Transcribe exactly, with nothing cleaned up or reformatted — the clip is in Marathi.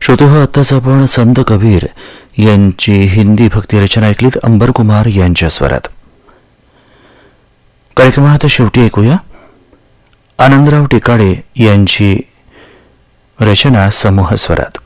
श्रोतेहो, आत्ताच आपण संत कबीर यांची हिंदी भक्ती रचना ऐकलीत अंबर कुमार यांच्या स्वरात. कार्यक्रमात शेवटी ऐकूया आनंदराव टिकाडे यांची रचना समूह स्वरात.